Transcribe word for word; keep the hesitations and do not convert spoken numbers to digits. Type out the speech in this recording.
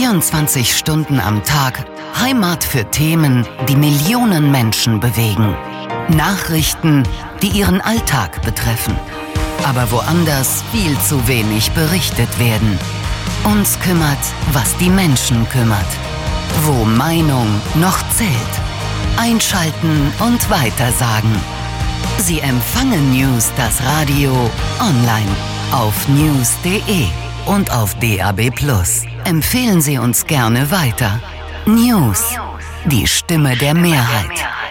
vierundzwanzig Stunden am Tag Heimat für Themen, die Millionen Menschen bewegen. Nachrichten, die ihren Alltag betreffen. Aber woanders viel zu wenig berichtet werden. Uns kümmert, was die Menschen kümmert. Wo Meinung noch zählt. Einschalten und weitersagen. Sie empfangen News das Radio online auf news punkt de und auf D A B plus. Empfehlen Sie uns gerne weiter. News, die Stimme der Mehrheit.